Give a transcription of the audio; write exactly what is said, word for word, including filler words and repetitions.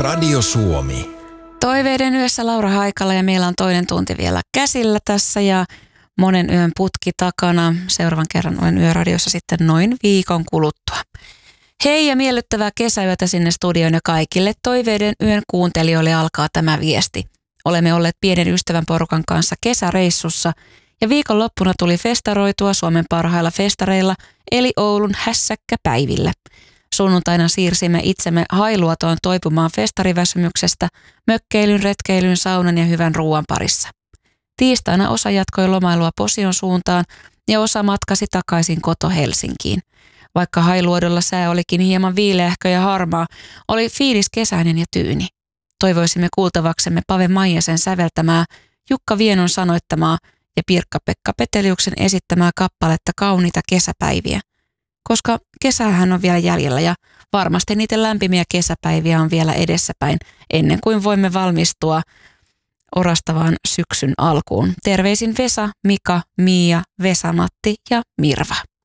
Radio Suomi. Toiveiden yössä Laura Haikala ja meillä on toinen tunti vielä käsillä tässä ja monen yön putki takana. Seuraavan kerran olen Yöradiossa sitten noin viikon kuluttua. Hei ja miellyttävää kesäyötä sinne studioon ja kaikille Toiveiden yön kuuntelijoille alkaa tämä viesti. Olemme olleet pienen ystävän porukan kanssa kesäreissussa ja viikonloppuna tuli festaroitua Suomen parhailla festareilla eli Oulun hässäkkäpäivillä. Sunnuntaina siirsimme itsemme Hailuotoon toipumaan festariväsymyksestä, mökkeilyn, retkeilyn, saunan ja hyvän ruoan parissa. Tiistaina osa jatkoi lomailua Posion suuntaan ja osa matkasi takaisin koto Helsinkiin. Vaikka Hailuodolla sää olikin hieman viileähkö ja harmaa, oli fiilis kesäinen ja tyyni. Toivoisimme kuultavaksemme Pave Maijasen säveltämää, Jukka Vienon sanoittamaa ja Pirkka-Pekka Peteliuksen esittämää kappaletta Kauniita kesäpäiviä. Koska kesähän on vielä jäljellä ja varmasti niitä lämpimiä kesäpäiviä on vielä edessäpäin ennen kuin voimme valmistua orastavaan syksyn alkuun. Terveisin Vesa, Mika, Miia, Vesa-Matti ja Mirva.